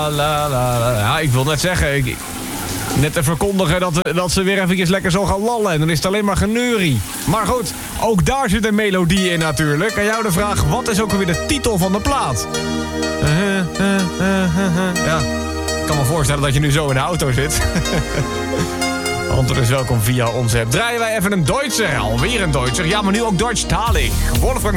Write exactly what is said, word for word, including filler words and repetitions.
la, la, la, la. Ja, ik wil net zeggen... Ik, net te verkondigen dat, dat ze weer eventjes lekker zo gaan lallen. En dan is het alleen maar geneurie. Maar goed, ook daar zit een melodie in natuurlijk. En jou de vraag, wat is ook alweer de titel van de plaat? Uh, uh, uh, uh, uh. Ja, ik kan me voorstellen dat je nu zo in de auto zit. Antwoord is welkom via onze app. Draaien wij even een Duitser. Alweer een Duitser. Ja, maar nu ook Duitsstalig. Wolfgang